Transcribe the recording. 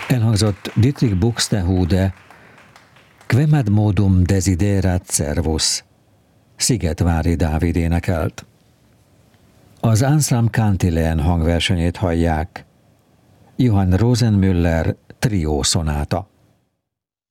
Elhangzott Dietrich Buxtehude Quemad modum desiderat servus, Szigetvári Dávid énekelt. Az Ensemble Cantilene hangversenyét hallják, Johann Rosenmüller trió szonáta.